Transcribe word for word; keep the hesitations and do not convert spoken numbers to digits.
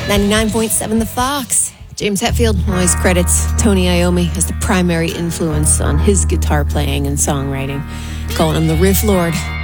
ninety-nine point seven The Fox. James Hetfield always credits Tony Iommi as the primary influence on his guitar playing and songwriting, calling him the riff lord.